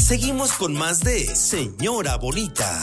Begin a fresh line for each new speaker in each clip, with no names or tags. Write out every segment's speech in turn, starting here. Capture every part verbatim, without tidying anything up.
Seguimos con más de Señora Bonita.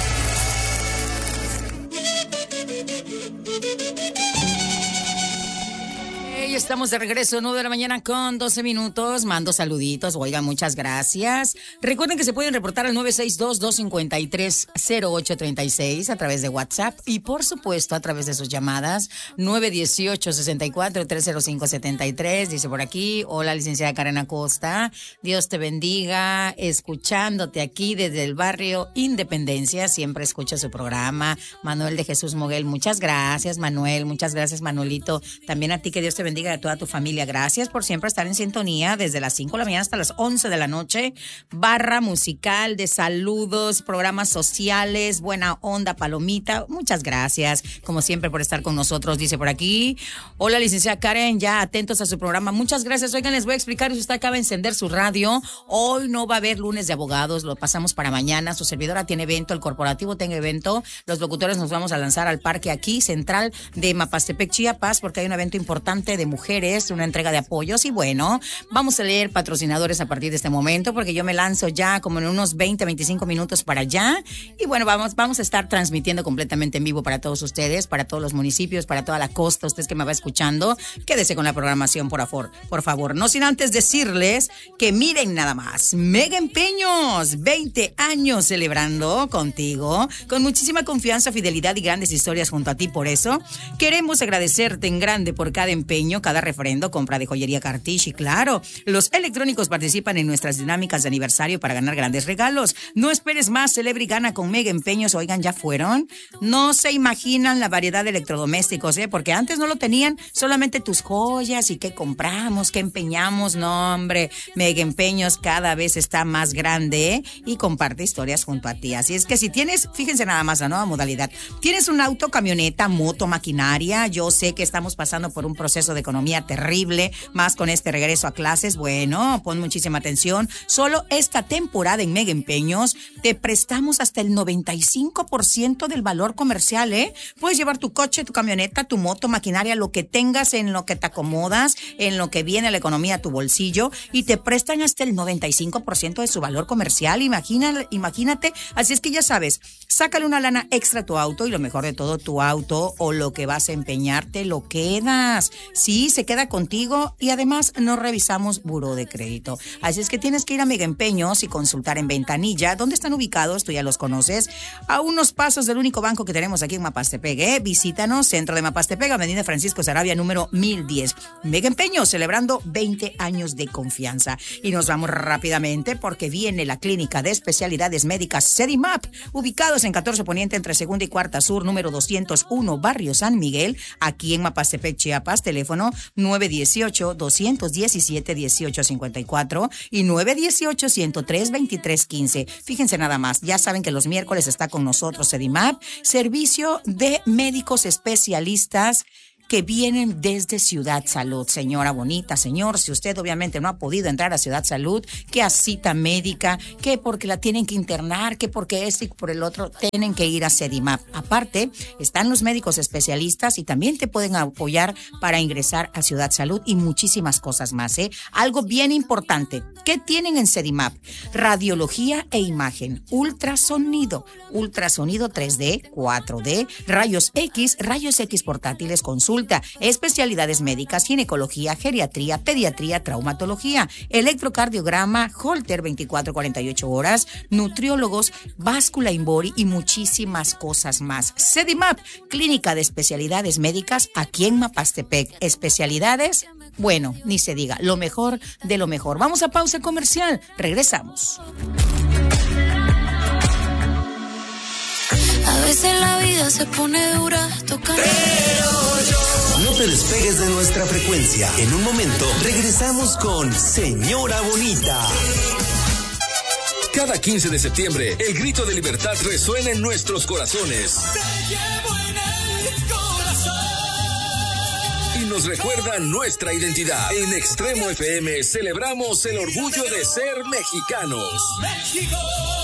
Estamos de regreso, nueve de la mañana con doce minutos. Mando saluditos. Oigan, muchas gracias. Recuerden que se pueden reportar al nueve seis dos, dos cinco tres, cero ocho tres seis a través de WhatsApp y, por supuesto, a través de sus llamadas nueve uno ocho, seis cuatro, tres cero cinco siete tres. Dice por aquí, hola, licenciada Karen Acosta. Dios te bendiga. Escuchándote aquí desde el barrio Independencia. Siempre escucho su programa. Manuel de Jesús Moguel. Muchas gracias, Manuel. Muchas gracias, Manuelito. También a ti, que Dios te bendiga, a toda tu familia. Gracias por siempre estar en sintonía desde las cinco de la mañana hasta las once de la noche. Barra musical de saludos, programas sociales, buena onda, palomita. Muchas gracias, como siempre, por estar con nosotros. Dice por aquí, hola, licenciada Karen, ya atentos a su programa. Muchas gracias. Oigan, les voy a explicar, si usted acaba de encender su radio, hoy no va a haber lunes de abogados, lo pasamos para mañana. Su servidora tiene evento, el corporativo tiene evento. Los locutores nos vamos a lanzar al parque aquí, central de Mapastepec, Chiapas, porque hay un evento importante de mujeres, una entrega de apoyos. Y bueno, vamos a leer patrocinadores a partir de este momento, porque yo me lanzo ya como en unos veinte, veinticinco minutos para allá. Y bueno, vamos, vamos a estar transmitiendo completamente en vivo para todos ustedes, para todos los municipios, para toda la costa. Ustedes que me va escuchando, quédese con la programación, por favor, por favor. No sin antes decirles que miren nada más, Mega Empeños, veinte años celebrando contigo, con muchísima confianza, fidelidad y grandes historias junto a ti. Por eso queremos agradecerte en grande por cada empeño, cada referendo, compra de joyería Cartish. Y claro, los electrónicos participan en nuestras dinámicas de aniversario para ganar grandes regalos. No esperes más, celebra y gana con Mega Empeños. Oigan, ¿ya fueron? No se imaginan la variedad de electrodomésticos, ¿eh? Porque antes no lo tenían, solamente tus joyas y qué compramos, qué empeñamos. No, hombre, Mega Empeños cada vez está más grande, ¿eh? Y comparte historias junto a ti. Así es que si tienes, fíjense nada más la nueva modalidad. Tienes un auto, camioneta, moto, maquinaria. Yo sé que estamos pasando por un proceso de economía terrible, más con este regreso a clases. Bueno, pon muchísima atención. Solo esta temporada en Mega Empeños te prestamos hasta el noventa y cinco por ciento del valor comercial, ¿eh? Puedes llevar tu coche, tu camioneta, tu moto, maquinaria, lo que tengas, en lo que te acomodas, en lo que viene la economía a tu bolsillo, y te prestan hasta el noventa y cinco por ciento de su valor comercial. Imagina, imagínate. Así es que ya sabes, sácale una lana extra a tu auto, y lo mejor de todo, tu auto o lo que vas a empeñar te lo quedas. Sí, se queda contigo, y además no revisamos buró de crédito. Así es que tienes que ir a Mega Empeños y consultar en Ventanilla. ¿Dónde están ubicados? Tú ya los conoces. A unos pasos del único banco que tenemos aquí en Mapastepec, ¿eh? Visítanos, centro de Mapastepec, avenida Francisco Sarabia, número mil diez. Mega Empeños, celebrando veinte años de confianza. Y nos vamos rápidamente porque viene la Clínica de Especialidades Médicas Sedimap, ubicados en catorce Poniente, entre Segunda y Cuarta Sur, número doscientos uno, Barrio San Miguel, aquí en Mapastepec, Chiapas. Teléfono nueve uno ocho, dos uno siete, uno ocho cinco cuatro y nueve uno ocho, uno cero tres, veintitrés quince. Fíjense nada más, ya saben que los miércoles está con nosotros Sedimap, servicio de médicos especialistas que vienen desde Ciudad Salud. Señora bonita, señor, si usted obviamente no ha podido entrar a Ciudad Salud, que a cita médica, que porque la tienen que internar, que porque esto y por el otro, tienen que ir a Sedimap. Aparte, están los médicos especialistas y también te pueden apoyar para ingresar a Ciudad Salud y muchísimas cosas más, ¿eh? Algo bien importante, ¿qué tienen en Sedimap? Radiología e imagen, ultrasonido, ultrasonido tres D, cuatro D, rayos X, rayos X portátiles, consulta, especialidades médicas, ginecología, geriatría, pediatría, traumatología, electrocardiograma, Holter veinticuatro a cuarenta y ocho horas, nutriólogos, báscula Imbori y muchísimas cosas más. Sedimap, Clínica de Especialidades Médicas aquí en Mapastepec. Especialidades, bueno, ni se diga, lo mejor de lo mejor. Vamos a pausa comercial, regresamos.
A veces la vida se pone dura, toca.
No te despegues de nuestra frecuencia. En un momento regresamos con Señora Bonita.
Cada quince de septiembre, el grito de libertad resuena en nuestros corazones.
Te llevo en el corazón.
Y nos recuerda nuestra identidad. En Extremo F M celebramos el orgullo de ser mexicanos.
México.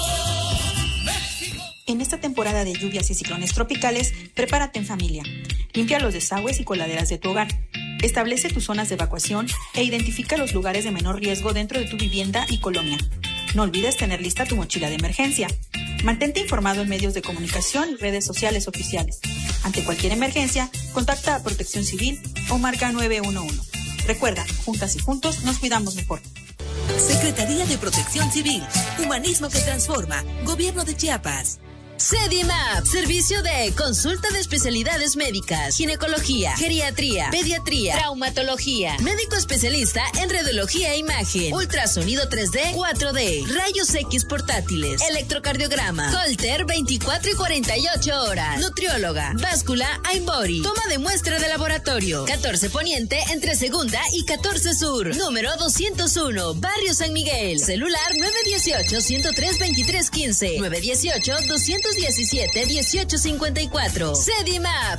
En esta temporada de lluvias y ciclones tropicales, prepárate en familia. Limpia los desagües y coladeras de tu hogar. Establece tus zonas de evacuación e identifica los lugares de menor riesgo dentro de tu vivienda y colonia. No olvides tener lista tu mochila de emergencia. Mantente informado en medios de comunicación y redes sociales oficiales. Ante cualquier emergencia, contacta a Protección Civil o marca nueve uno uno. Recuerda, juntas y juntos nos cuidamos mejor.
Secretaría de Protección Civil, Humanismo que Transforma, Gobierno de Chiapas.
Sedimap, servicio de consulta de especialidades médicas, ginecología, geriatría, pediatría, traumatología, médico especialista en radiología e imagen, ultrasonido tres D, cuatro D, rayos X portátiles, electrocardiograma, Holter veinticuatro y cuarenta y ocho horas, nutrióloga, báscula, Aimbori, toma de muestra de laboratorio, catorce Poniente entre Segunda y catorce Sur, número doscientos uno, Barrio San Miguel, celular nueve uno ocho, uno cero tres, dos tres uno cinco, nueve uno ocho, doscientos diecisiete, dieciocho cincuenta y cuatro. Sedimap.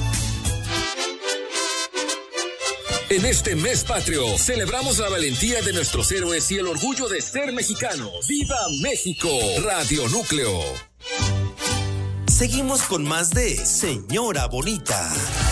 En este mes patrio, celebramos la valentía de nuestros héroes y el orgullo de ser mexicanos. ¡Viva México! Radio Núcleo.
Seguimos con más de Señora Bonita.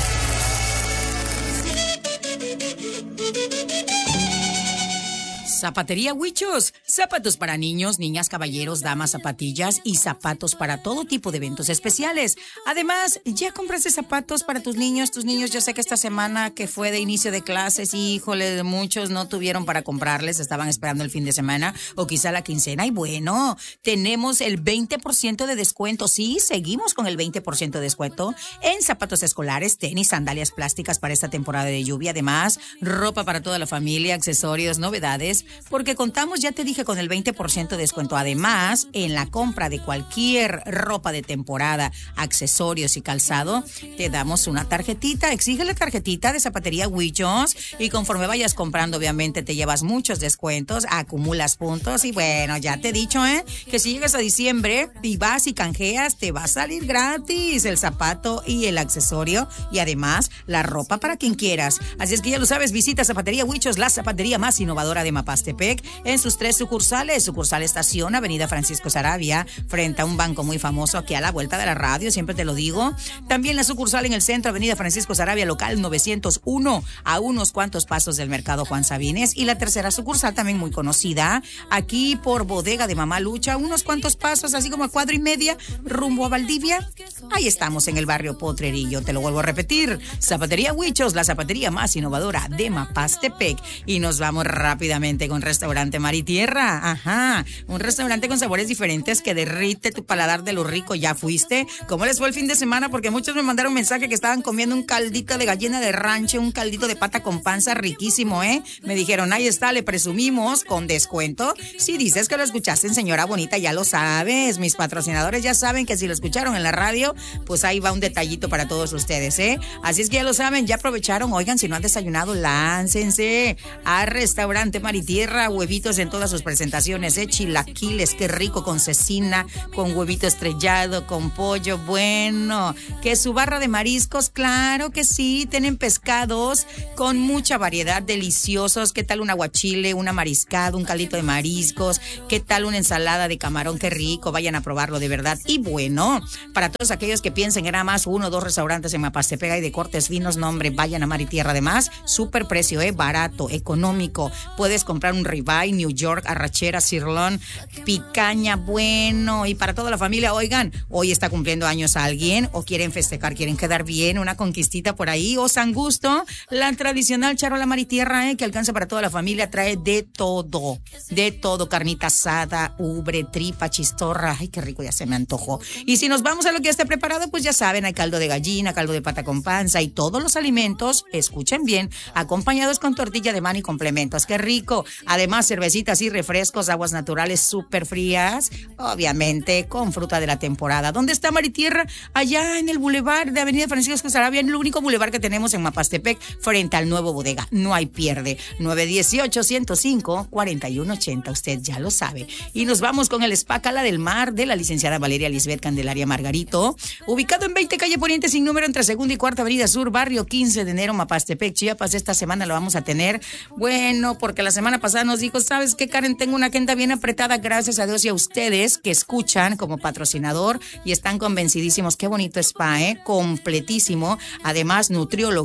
Zapatería Huichos, zapatos para niños, niñas, caballeros, damas, zapatillas y zapatos para todo tipo de eventos especiales. Además, ¿ya compraste zapatos para tus niños? Tus niños, yo sé que esta semana que fue de inicio de clases, híjole, muchos no tuvieron para comprarles, estaban esperando el fin de semana o quizá la quincena. Y bueno, tenemos el veinte por ciento de descuento. Sí, seguimos con el veinte por ciento de descuento en zapatos escolares, tenis, sandalias plásticas para esta temporada de lluvia. Además, ropa para toda la familia, accesorios, novedades, porque contamos, ya te dije, con el veinte por ciento de descuento. Además, en la compra de cualquier ropa de temporada, accesorios y calzado, te damos una tarjetita. Exige la tarjetita de Zapatería Huichos y conforme vayas comprando, obviamente, te llevas muchos descuentos, acumulas puntos y bueno, ya te he dicho, ¿eh? Que si llegas a diciembre y vas y canjeas, te va a salir gratis el zapato y el accesorio y además la ropa para quien quieras. Así es que ya lo sabes, visita Zapatería Huichos, la zapatería más innovadora de Mapastepec, en sus tres sucursales. Sucursal Estación, Avenida Francisco Saravia, frente a un banco muy famoso aquí a la vuelta de la radio, siempre te lo digo. También la sucursal en el centro, Avenida Francisco Saravia, local novecientos uno, a unos cuantos pasos del mercado Juan Sabines. Y la tercera sucursal, también muy conocida, aquí por Bodega de Mamá Lucha, unos cuantos pasos, así como a cuadra y media, rumbo a Valdivia. Ahí estamos en el barrio Potrerillo, te lo vuelvo a repetir. Zapatería Huichos, la zapatería más innovadora de Mapastepec. Y nos vamos rápidamente con Restaurante Mar y Tierra. Ajá, un restaurante con sabores diferentes que derrite tu paladar de lo rico. ¿Ya fuiste? ¿Cómo les fue el fin de semana? Porque muchos me mandaron mensaje que estaban comiendo un caldito de gallina de rancho, un caldito de pata con panza riquísimo, ¿eh? Me dijeron, ahí está, le presumimos con descuento. Si dices que lo escuchaste en Señora Bonita, ya lo sabes. Mis patrocinadores ya saben que si lo escucharon en la radio, pues ahí va un detallito para todos ustedes, ¿eh? Así es que ya lo saben, ya aprovecharon. Oigan, si no han desayunado, láncense a Restaurante Mar y Tierra. Huevitos en todas sus presentaciones, ¿eh? Chilaquiles, qué rico, con cecina, con huevito estrellado, con pollo, bueno. Que su barra de mariscos, claro que sí, tienen pescados con mucha variedad, deliciosos. ¿Qué tal un aguachile, una mariscada, un caldito de mariscos? ¿Qué tal una ensalada de camarón? Qué rico, vayan a probarlo de verdad. Y bueno, para todos aquellos que piensen que era más uno o dos restaurantes en Mapastepec y de cortes finos, no hombre, vayan a Mar y Tierra. Además, súper precio, ¿eh? Barato, económico. Puedes comprar un ribeye, New York, arrachera, sirloin, picaña, bueno. Y para toda la familia, oigan, hoy está cumpliendo años alguien o quieren festejar, quieren quedar bien, una conquistita por ahí o San Gusto, la tradicional charola Mar y Tierra, ¿eh? Que alcanza para toda la familia, trae de todo, de todo, carnita asada, ubre, tripa, chistorra, ay, qué rico, ya se me antojó. Y si nos vamos a lo que ya esté preparado, pues ya saben, hay caldo de gallina, caldo de pata con panza y todos los alimentos, escuchen bien, acompañados con tortilla de mano y complementos, qué rico. Además, cervecitas y refrescos, aguas naturales súper frías, obviamente con fruta de la temporada. ¿Dónde está Mar y Tierra? Allá en el bulevar de Avenida Francisco Saravia, en el único bulevar que tenemos en Mapastepec, frente al nuevo bodega. No hay pierde. nueve uno ocho, ciento cinco, cuarenta y uno ochenta, usted ya lo sabe. Y nos vamos con el Spa Cala del Mar de la licenciada Valeria Lisbeth Candelaria Margarito, ubicado en veinte calle Poniente sin número entre Segunda y Cuarta Avenida Sur, barrio quince de enero, Mapastepec, Chiapas. Esta semana lo vamos a tener, bueno, porque la semana pasada nos dijo, ¿sabes qué, Karen? Tengo una agenda bien apretada, gracias a Dios y a ustedes que escuchan como patrocinador y están convencidísimos. Qué bonito spa, ¿eh? Completísimo. Además, nutrióloga,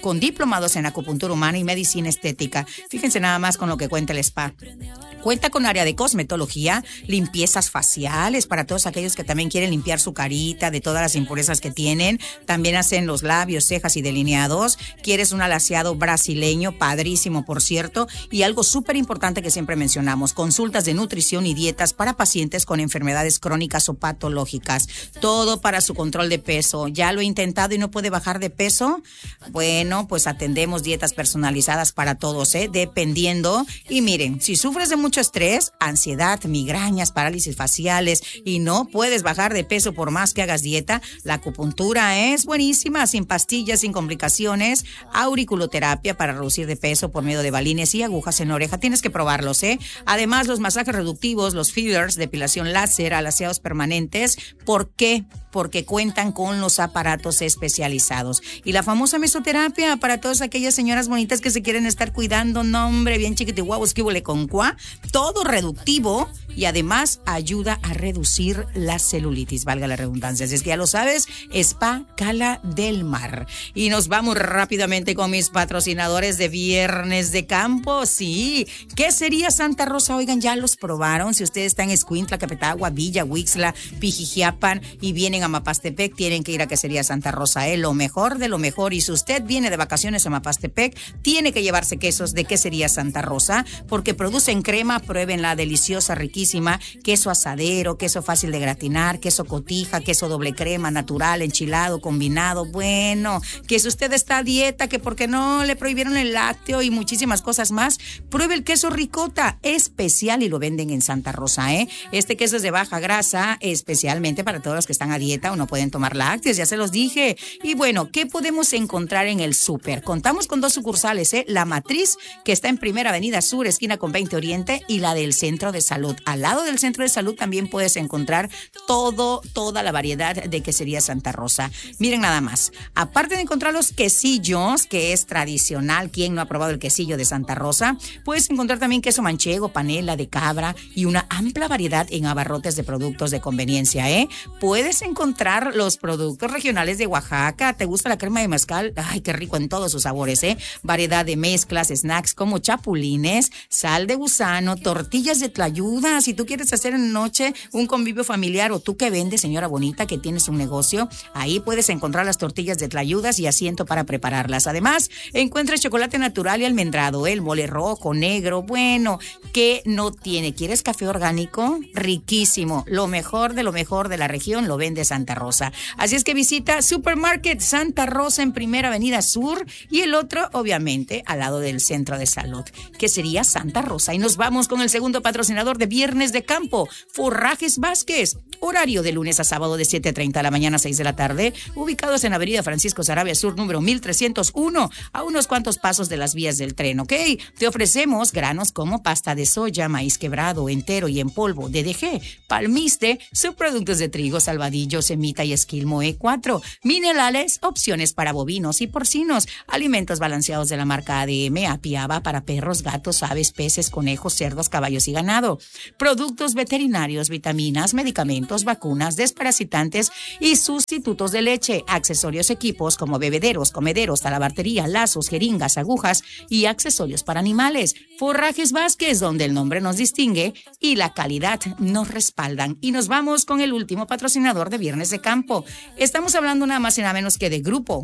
con diplomados en acupuntura humana y medicina estética. Fíjense nada más con lo que cuenta el spa. Cuenta con área de cosmetología, limpiezas faciales para todos aquellos que también quieren limpiar su carita de todas las impurezas que tienen. También hacen los labios, cejas y delineados. Quieres un alaciado brasileño, padrísimo por cierto. Y algo súper importante que siempre mencionamos, consultas de nutrición y dietas para pacientes con enfermedades crónicas o patológicas. Todo para su control de peso. ¿Ya lo he intentado y no puede bajar de peso? Bueno, pues atendemos dietas personalizadas para todos, ¿eh? Dependiendo. Y miren, si sufres de mucho estrés, ansiedad, migrañas, parálisis faciales y no puedes bajar de peso por más que hagas dieta, la acupuntura es buenísima, sin pastillas, sin complicaciones. Auriculoterapia para reducir de peso por medio de balines y agujas en la oreja. Tienes que probarlos, ¿eh? Además, los masajes reductivos, los fillers, depilación láser, alaciados permanentes. ¿Por qué? Porque cuentan con los aparatos especializados. Y la famosa mesoterapia para todas aquellas señoras bonitas que se quieren estar cuidando, no hombre, bien chiquitiguavos, que huele con cuá. Todo reductivo y además ayuda a reducir la celulitis, valga la redundancia. Así es que ya lo sabes, Spa Cala del Mar. Y nos vamos rápidamente con mis patrocinadores de Viernes de Campo. Sí, ¿qué sería Santa Rosa? Oigan, ya los probaron. Si ustedes están en Escuintla, Capetagua, Villa, Huixla, Pijijiapan y vienen a Mapastepec, tienen que ir a Quesería Santa Rosa, ¿eh? Lo mejor de lo mejor. Y si usted viene de vacaciones a Mapastepec, tiene que llevarse quesos de Quesería Santa Rosa, porque producen crema. Prueben la deliciosa, riquísima queso asadero, queso fácil de gratinar, queso cotija, queso doble crema, natural, enchilado, combinado. Bueno, que si usted está a dieta, que porque no le prohibieron el lácteo y muchísimas cosas más, pruebe el queso ricota, especial, y lo venden en Santa Rosa, ¿eh? Este queso es de baja grasa, especialmente para todos los que están a dieta o no pueden tomar lácteos, ya se los dije. Y bueno, ¿qué podemos encontrar en el súper? Contamos con dos sucursales, ¿eh? La Matriz, que está en Primera Avenida Sur, esquina con veinte Oriente, y la del Centro de Salud. Al lado del Centro de Salud también puedes encontrar todo, toda la variedad de quesería Santa Rosa. Miren nada más, aparte de encontrar los quesillos, que es tradicional, ¿quién no ha probado el quesillo de Santa Rosa? Puedes encontrar también queso manchego, panela, de cabra y una amplia variedad en abarrotes de productos de conveniencia, ¿eh? Puedes encontrar los productos regionales de Oaxaca. ¿Te gusta la crema de mezcal? Ay, qué rico en todos sus sabores, ¿eh? Variedad de mezclas, snacks como chapulines, sal de gusano, tortillas de tlayuda. Si tú quieres hacer en noche un convivio familiar, o tú que vendes, señora bonita, que tienes un negocio, ahí puedes encontrar las tortillas de tlayudas y asiento para prepararlas. Además, encuentras chocolate natural y almendrado, el mole rojo, negro, bueno, que no tiene. ¿Quieres café orgánico? Riquísimo. Lo mejor de lo mejor de la región lo vende Santa Rosa. Así es que visita Supermarket Santa Rosa en Primera Avenida Sur, y el otro, obviamente, al lado del Centro de Salud, que sería Santa Rosa. Y nos vamos con el segundo patrocinador de Viernes de Campo, Forrajes Vázquez. Horario de lunes a sábado de siete treinta de la mañana a seis de la tarde, ubicados en Avenida Francisco Sarabia Sur, número mil trescientos uno, a unos cuantos pasos de las vías del tren, ¿ok? Te ofrecemos granos como pasta de soya, maíz quebrado, entero y en polvo, D D G, palmiste, subproductos de trigo, salvadillo, semita y esquilmo E cuatro, minerales, opciones para bovinos y porcinos, alimentos balanceados de la marca A D M, Apiaba para perros, gatos, aves, peces, conejos, cerdos, caballos y ganado, productos veterinarios, vitaminas, medicamentos, vacunas, desparasitantes y sustitutos de leche, accesorios, equipos como bebederos, comederos, talabartería, lazos, jeringas, agujas y accesorios para animales. Forrajes Vázquez, donde el nombre nos distingue y la calidad nos respaldan. Y nos vamos con el último patrocinador de Viernes de Campo. Estamos hablando nada más y nada menos que de Grupo.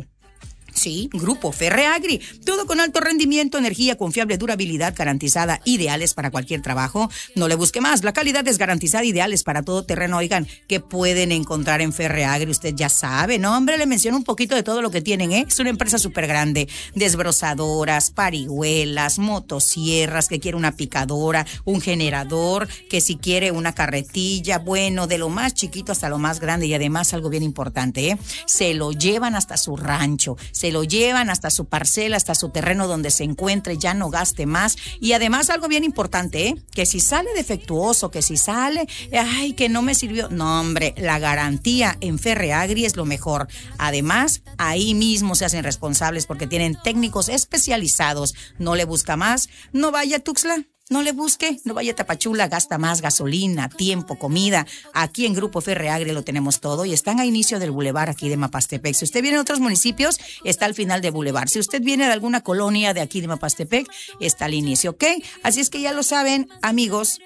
Sí, Grupo Ferreagri. Todo con alto rendimiento, energía confiable, durabilidad garantizada, ideales para cualquier trabajo. No le busque más, la calidad es garantizada, ideales para todo terreno. Oigan, que pueden encontrar en Ferreagri, usted ya sabe, ¿no? Hombre, le menciono un poquito de todo lo que tienen, ¿eh? Es una empresa súper grande. Desbrozadoras, parihuelas, motosierras, que quiere una picadora, un generador, que si quiere una carretilla, bueno, de lo más chiquito hasta lo más grande. Y además algo bien importante, ¿eh? Se lo llevan hasta su rancho, se lo llevan hasta su parcela, hasta su terreno donde se encuentre, ya no gaste más. Y además algo bien importante, ¿eh? Que si sale defectuoso, que si sale, ay, que no me sirvió. No, hombre, la garantía en Ferreagri es lo mejor. Además, ahí mismo se hacen responsables porque tienen técnicos especializados. No le busca más, no vaya a Tuxtla. No le busque, no vaya a Tapachula, gasta más gasolina, tiempo, comida. Aquí en Grupo Ferreagri lo tenemos todo y están a inicio del bulevar aquí de Mapastepec. Si usted viene de otros municipios, está al final del bulevar. Si usted viene de alguna colonia de aquí de Mapastepec, está al inicio, ¿ok? Así es que ya lo saben, amigos.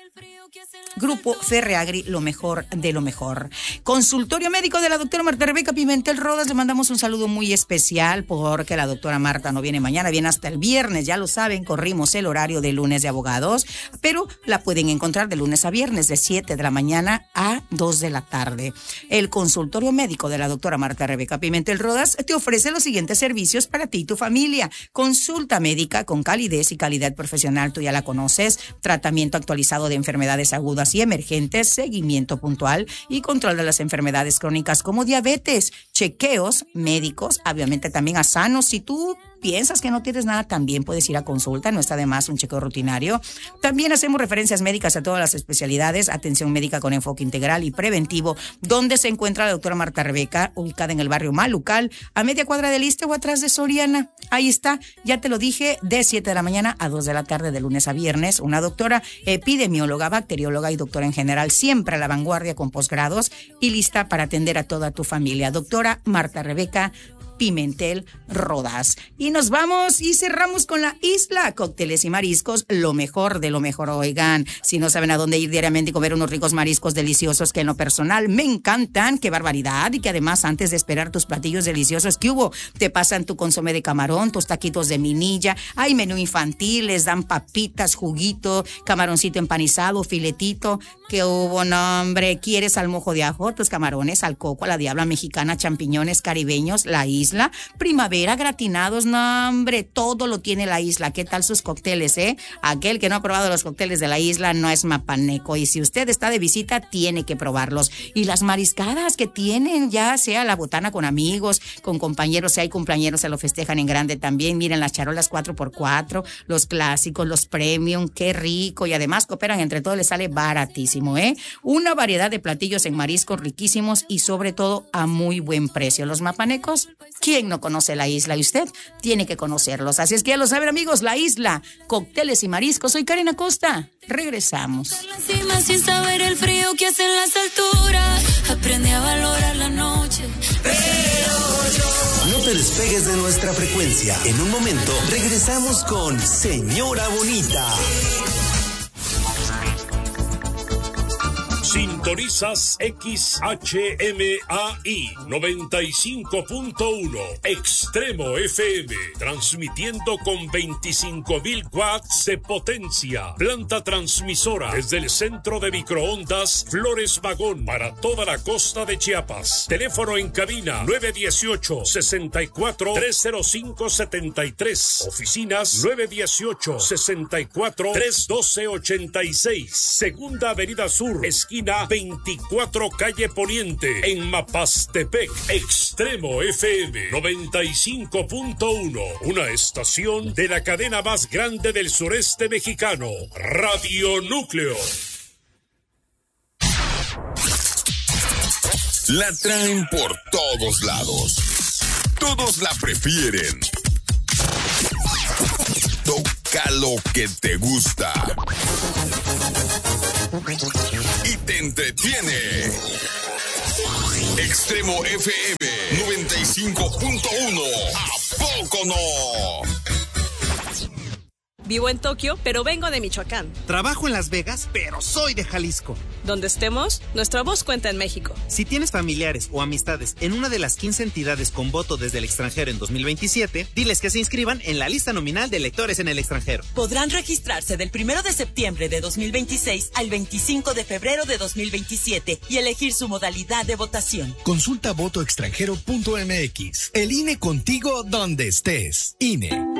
Grupo Ferreagri, lo mejor de lo mejor. Consultorio médico de la doctora Marta Rebeca Pimentel Rodas. Le mandamos un saludo muy especial porque la doctora Marta no viene mañana, viene hasta el viernes. Ya lo saben, corrimos el horario de lunes de abogados, pero la pueden encontrar de lunes a viernes de siete de la mañana a dos de la tarde. El consultorio médico de la doctora Marta Rebeca Pimentel Rodas te ofrece los siguientes servicios para ti y tu familia. Consulta médica con calidez y calidad profesional, tú ya la conoces. Tratamiento actualizado de enfermedades agudas y emergentes, seguimiento puntual y control de las enfermedades crónicas como diabetes, chequeos médicos, obviamente también a sanos. Si tú piensas que no tienes nada, también puedes ir a consulta, no está de más un chequeo rutinario. También hacemos referencias médicas a todas las especialidades, atención médica con enfoque integral y preventivo, donde se encuentra la doctora Marta Rebeca, ubicada en el barrio Malucal, a media cuadra del Iste o atrás de Soriana. Ahí está, ya te lo dije, de siete de la mañana a dos de la tarde, de lunes a viernes. Una doctora epidemióloga, bacterióloga y doctora en general, siempre a la vanguardia con posgrados y lista para atender a toda tu familia. Doctora Marta Rebeca Pimentel Rodas. Y nos vamos y cerramos con la Isla. Cócteles y mariscos, lo mejor de lo mejor. Oigan, si no saben a dónde ir diariamente y comer unos ricos mariscos deliciosos que en lo personal me encantan, qué barbaridad, y que además antes de esperar tus platillos deliciosos, ¿qué hubo? Te pasan tu consomé de camarón, tus taquitos de minilla, hay menú infantil, les dan papitas, juguito, camaroncito empanizado, filetito. ¿Qué hubo? No, hombre, ¿quieres al mojo de ajo? Tus camarones, al coco, a la diabla mexicana, champiñones caribeños, la isla, primavera, gratinados, no, hombre, todo lo tiene la isla. ¿Qué tal sus cócteles, eh? Aquel que no ha probado los cócteles de la isla no es mapaneco, y si usted está de visita, tiene que probarlos. Y las mariscadas que tienen, ya sea la botana con amigos, con compañeros, si hay cumpleañeros, se lo festejan en grande también. Miren las charolas cuatro por cuatro, los clásicos, los premium, qué rico, y además cooperan entre todos, les sale baratísimo, ¿eh? Una variedad de platillos en mariscos riquísimos y sobre todo a muy buen precio. Los mapanecos, ¿quién no conoce la isla? Y usted tiene que conocerlos. Así es que ya lo saben, amigos, la isla, cócteles y mariscos. Soy Karen Acosta. Regresamos.
Encima sin saber el frío que hacen las alturas. Aprende a valorar la noche. Pero yo...
No te despegues de nuestra frecuencia. En un momento regresamos con Señora Bonita.
Sintonizas X H M A I noventa y cinco punto uno Extremo F M, transmitiendo con veinticinco mil watts de potencia. Planta transmisora desde el centro de microondas Flores Magón para toda la costa de Chiapas. Teléfono en cabina nueve uno ocho, seis cuatro, tres cero cinco siete tres. Oficinas nueve uno ocho, seis cuatro, tres uno dos ocho seis. Segunda Avenida Sur, esquina veinticuatro calle Poniente, en Mapastepec. Extremo F M noventa y cinco punto uno, una estación de la cadena más grande del sureste mexicano, Radio Núcleo.
La traen por todos lados. Todos la prefieren. Toca lo que te gusta y te entretiene. Extremo F M noventa y cinco punto uno. ¿A poco no?
Vivo en Tokio, pero vengo de Michoacán.
Trabajo en Las Vegas, pero soy de Jalisco.
Donde estemos, nuestra voz cuenta en México.
Si tienes familiares o amistades en una de las quince entidades con voto desde el extranjero en dos mil veintisiete, diles que se inscriban en la lista nominal de electores en el extranjero.
Podrán registrarse del primero de septiembre de dos mil veintiséis al veinticinco de febrero de dos mil veintisiete y elegir su modalidad de votación.
Consulta voto extranjero punto m x. El I N E contigo donde estés. I N E.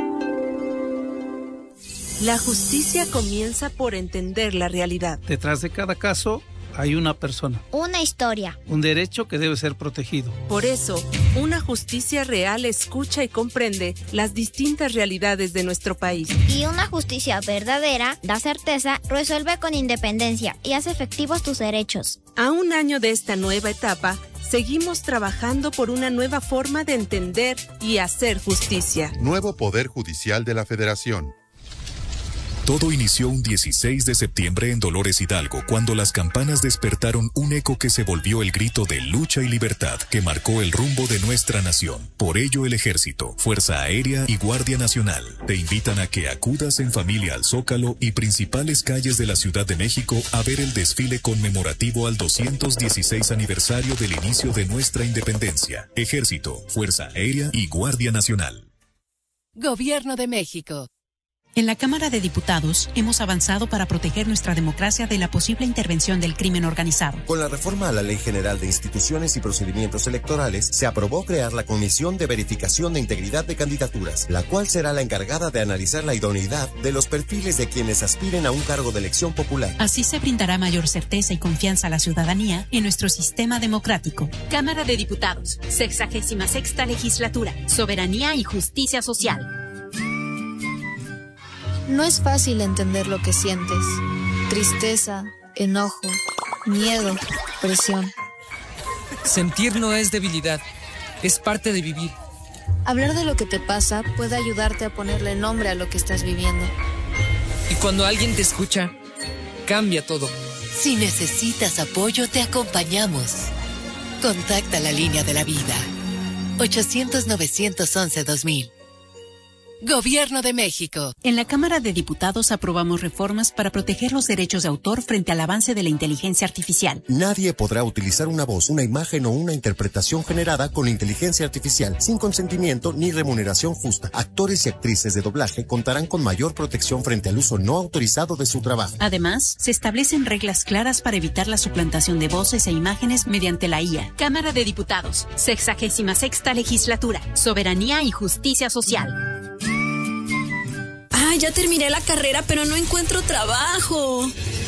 La justicia comienza por entender la realidad.
Detrás de cada caso hay una persona.
Una historia.
Un derecho que debe ser protegido.
Por eso, una justicia real escucha y comprende las distintas realidades de nuestro país.
Y una justicia verdadera da certeza, resuelve con independencia y hace efectivos tus derechos.
A un año de esta nueva etapa, seguimos trabajando por una nueva forma de entender y hacer justicia.
Nuevo Poder Judicial de la Federación. Todo inició un dieciséis de septiembre en Dolores Hidalgo, cuando las campanas despertaron un eco que se volvió el grito de lucha y libertad que marcó el rumbo de nuestra nación. Por ello, el Ejército, Fuerza Aérea y Guardia Nacional te invitan a que acudas en familia al Zócalo y principales calles de la Ciudad de México a ver el desfile conmemorativo al doscientos dieciséis aniversario del inicio de nuestra independencia. Ejército, Fuerza Aérea y Guardia Nacional.
Gobierno de México.
En la Cámara de Diputados hemos avanzado para proteger nuestra democracia de la posible intervención del crimen organizado.
Con la reforma a la Ley General de Instituciones y Procedimientos Electorales, se aprobó crear la Comisión de Verificación de Integridad de Candidaturas, la cual será la encargada de analizar la idoneidad de los perfiles de quienes aspiren a un cargo de elección popular.
Así se brindará mayor certeza y confianza a la ciudadanía en nuestro sistema democrático.
Cámara de Diputados, sexagésima sexta legislatura, soberanía y justicia social.
No es fácil entender lo que sientes. Tristeza, enojo, miedo, presión.
Sentir no es debilidad, es parte de vivir.
Hablar de lo que te pasa puede ayudarte a ponerle nombre a lo que estás viviendo.
Y cuando alguien te escucha, cambia todo.
Si necesitas apoyo, te acompañamos. Contacta la línea de la vida. ochocientos, novecientos once, dos mil. Gobierno de México.
En la Cámara de Diputados aprobamos reformas para proteger los derechos de autor frente al avance de la inteligencia artificial.
Nadie podrá utilizar una voz, una imagen o una interpretación generada con inteligencia artificial sin consentimiento ni remuneración justa. Actores y actrices de doblaje contarán con mayor protección frente al uso no autorizado de su trabajo.
Además, se establecen reglas claras para evitar la suplantación de voces e imágenes mediante la I A.
Cámara de Diputados, sexagésima sexta legislatura, soberanía y justicia social.
Ah, ya terminé la carrera, pero no encuentro trabajo.